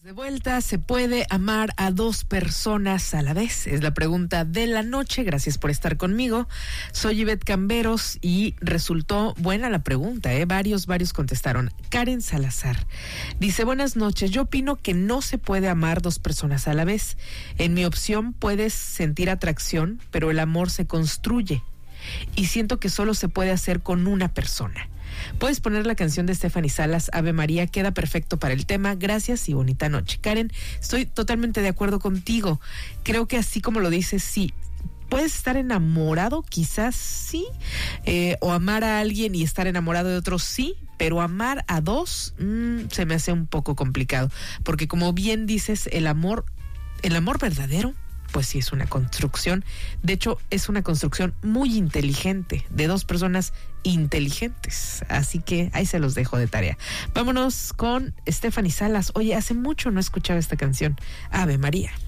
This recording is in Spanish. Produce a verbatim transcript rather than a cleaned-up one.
De vuelta, ¿se puede amar a dos personas a la vez? Es la pregunta de la noche. Gracias por estar conmigo. Soy Ivette Camberos y resultó buena la pregunta, ¿eh? Varios, varios contestaron. Karen Salazar dice, buenas noches, yo opino que no se puede amar dos personas a la vez. En mi opción puedes sentir atracción, pero el amor se construye. Y siento que solo se puede hacer con una persona. Puedes poner la canción de Stephanie Salas, Ave María, queda perfecto para el tema. Gracias y bonita noche. Karen, estoy totalmente de acuerdo contigo. Creo que así como lo dices, sí. Puedes estar enamorado, quizás sí, eh, o amar a alguien y estar enamorado de otro, sí, pero amar a dos mmm, se me hace un poco complicado, porque como bien dices, el amor, el amor verdadero, pues sí es una construcción. De hecho, es una construcción muy inteligente, de dos personas inteligentes. Así que ahí se los dejo de tarea. Vámonos con Stephanie Salas. Oye, hace mucho no escuchaba esta canción, Ave María.